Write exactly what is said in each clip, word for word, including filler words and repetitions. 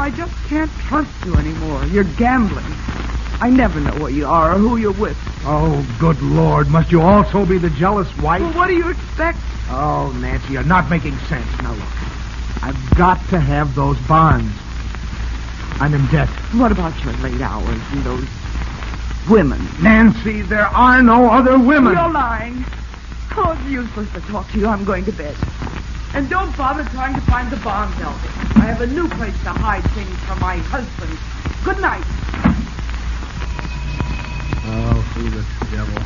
I just can't trust you anymore. You're gambling. I never know where you are or who you're with. Oh, good Lord. Must you also be the jealous wife? Well, what do you expect? Oh, Nancy, you're not making sense. Now, look. I've got to have those bonds. I'm in debt. What about your late hours and those women? Nancy, there are no other women. You're lying. Oh, it's useless to talk to you. I'm going to bed. And don't bother trying to find the bonds, Albert. I have a new place to hide things from my husband. Good night. Oh, who the devil.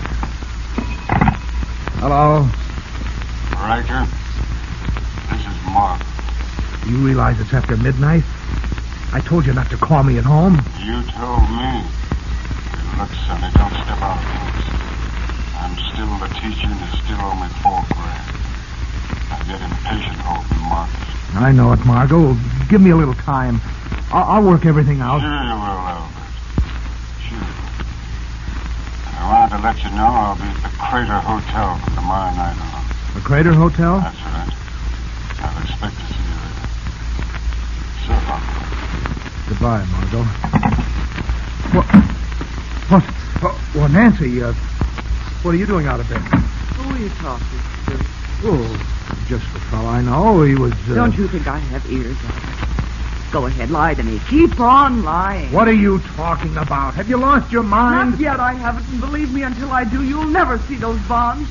Hello? Riker, this is Mark. You realize it's after midnight? I told you not to call me at home. You told me. Hey, look, Sonny, don't step out of this. I'm still the teacher and you still owe me four grand. I get impatient over Marcus. I know it, Margot. Give me a little time. I'll, I'll work everything out. Sure you will, Albert. Sure. I wanted to let you know I'll be at the Crater Hotel for tomorrow night on. The Crater Hotel? That's right. I'll expect to see you there. So long. Goodbye, Margot. What? What? Oh, well, Nancy, uh, what are you doing out of bed? Who are you talking to? Oh, just the fellow I know. He was... Uh... Don't you think I have ears, Albert? Go ahead, lie to me. Keep on lying. What are you talking about? Have you lost your mind? Not yet, I haven't. And believe me, until I do, you'll never see those bonds.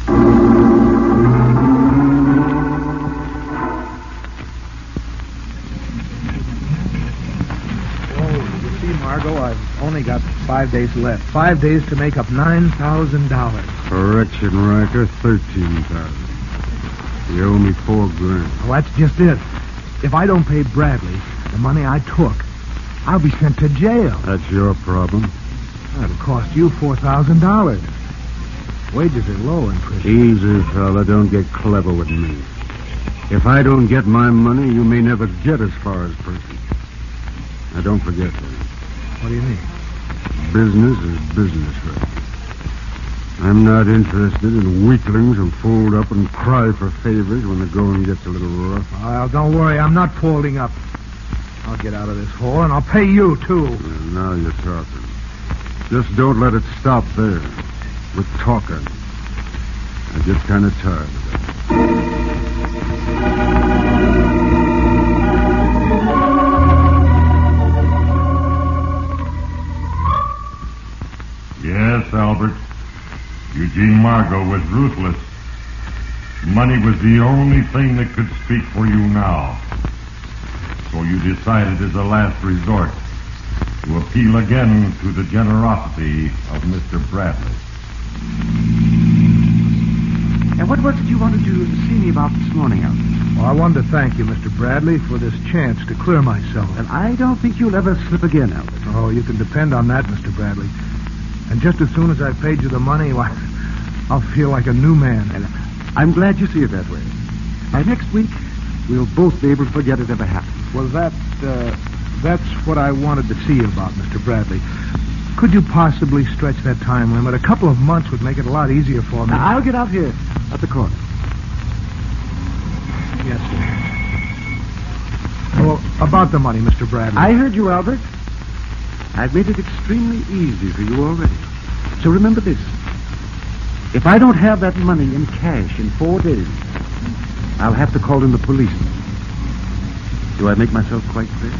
Margot, I've only got five days left. Five days to make up nine thousand dollars. Correction, Riker, thirteen thousand. You owe me four grand. Well, that's just it. If I don't pay Bradley the money I took, I'll be sent to jail. That's your problem. That'll cost you four thousand dollars. Wages are low in prison. Easy, fella. Don't get clever with me. If I don't get my money, you may never get as far as prison. Now, don't forget that. What do you mean? Business is business, right? I'm not interested in weaklings who fold up and cry for favors when the going gets a little rough. Well, don't worry. I'm not folding up. I'll get out of this hole, and I'll pay you, too. Well, now you're talking. Just don't let it stop there. With talking. I get kind of tired of it. Yes, Albert. Eugene Margot was ruthless. Money was the only thing that could speak for you now. So you decided as a last resort to appeal again to the generosity of Mister Bradley. And what was it you wanted to see me about this morning, Albert? Well, I wanted to thank you, Mister Bradley, for this chance to clear myself. And I don't think you'll ever slip again, Albert. Oh, you can depend on that, Mister Bradley. And just as soon as I've paid you the money, why, I'll feel like a new man. And I'm glad you see it that way. By next week, we'll both be able to forget it ever happened. Well, that, uh, that's what I wanted to see you about, Mister Bradley. Could you possibly stretch that time limit? A couple of months would make it a lot easier for me. Now, I'll get out here at the corner. Yes, sir. Well, about the money, Mister Bradley. I heard you, Albert. I've made it extremely easy for you already. So remember this. If I don't have that money in cash in four days, I'll have to call in the police. Do I make myself quite clear?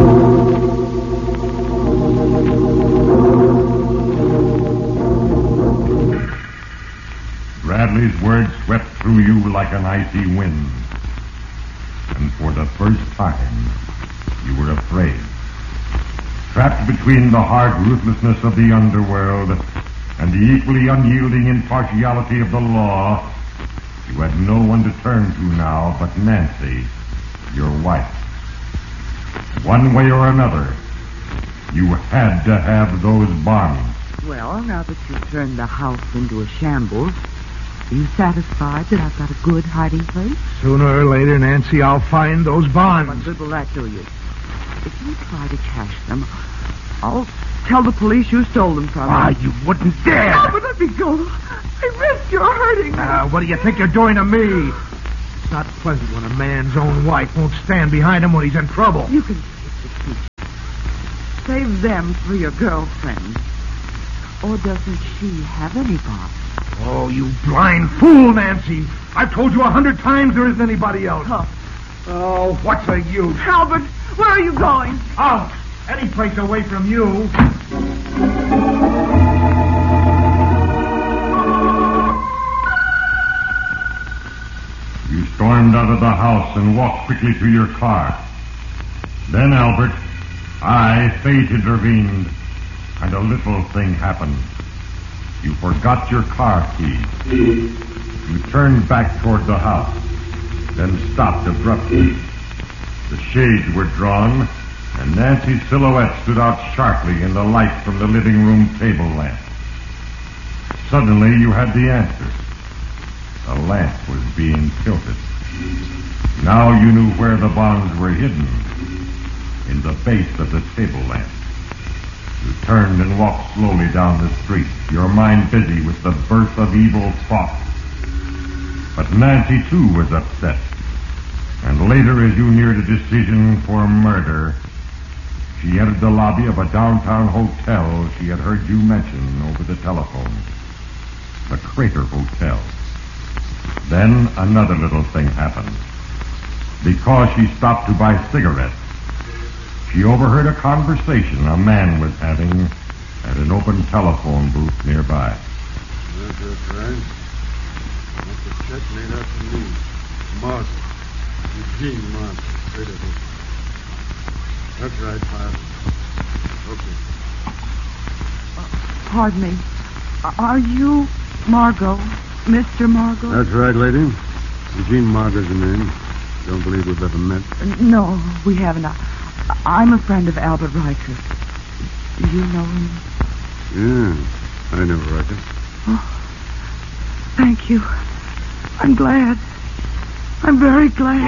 Bradley's words swept through you like an icy wind. And for the first time, you were afraid. Trapped between the hard ruthlessness of the underworld and the equally unyielding impartiality of the law, you had no one to turn to now but Nancy, your wife. One way or another, you had to have those bonds. Well, now that you've turned the house into a shambles, are you satisfied that I've got a good hiding place? Sooner or later, Nancy, I'll find those bonds. What good will that do you? If you try to cash them, I'll tell the police you stole them from me. Ah, you wouldn't dare. Oh, but let me go. I risk you're hurting me. Ah, what do you think you're doing to me? It's not pleasant when a man's own wife won't stand behind him when he's in trouble. You can take the teacher. save them for your girlfriend. Or doesn't she have any bombs? Oh, you blind fool, Nancy. I've told you a hundred times there isn't anybody else. Huh. Oh, what's the use? Albert, where are you going? Out. Any place away from you. You stormed out of the house and walked quickly to your car. Then, Albert, I, fate, intervened, and a little thing happened. You forgot your car keys. You turned back toward the house, then stopped abruptly. The shades were drawn, and Nancy's silhouette stood out sharply in the light from the living room table lamp. Suddenly, you had the answer. The lamp was being tilted. Now you knew where the bonds were hidden, in the base of the table lamp. You turned and walked slowly down the street, your mind busy with the birth of evil thoughts. But Nancy, too, was upset. And later, as you neared a decision for murder, she entered the lobby of a downtown hotel she had heard you mention over the telephone. The Crater Hotel. Then another little thing happened. Because she stopped to buy cigarettes, she overheard a conversation a man was having at an open telephone booth nearby. That's, that's right. That's a check made out to me. Marshall. Eugene Marshall. Crater Hotel. That's right, Father. Okay. Uh, pardon me. Are you Margot? Mister Margot? That's right, lady. Eugene Margot's the name. Don't believe we've ever met. No, we haven't. I, I'm a friend of Albert Riker. Do you know him? Yeah, I know Riker. Oh, thank you. I'm glad. I'm very glad.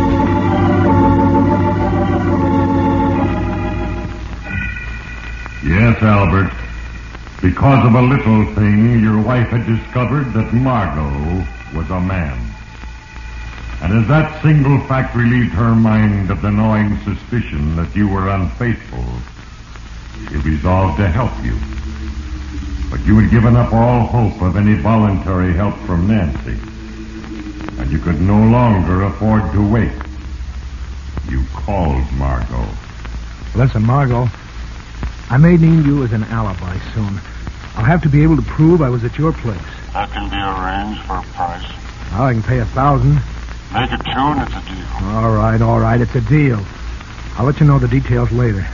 Yes, Albert. Because of a little thing, your wife had discovered that Margot was a man. And as that single fact relieved her mind of the gnawing suspicion that you were unfaithful, she resolved to help you. But you had given up all hope of any voluntary help from Nancy. And you could no longer afford to wait. You called Margot. Listen, Margot, I may need you as an alibi soon. I'll have to be able to prove I was at your place. That can be arranged for a price. Well, I can pay a thousand. Make it two and it's a deal. All right, all right, it's a deal. I'll let you know the details later.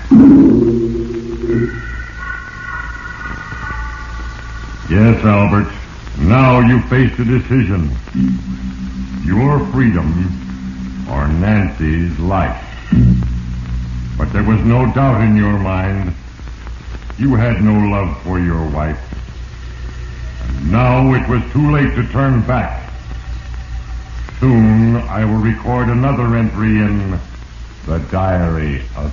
Yes, Albert. Now you face a decision. Your freedom or Nancy's life. But there was no doubt in your mind. You had no love for your wife. And now it was too late to turn back. Soon I will record another entry in the diary of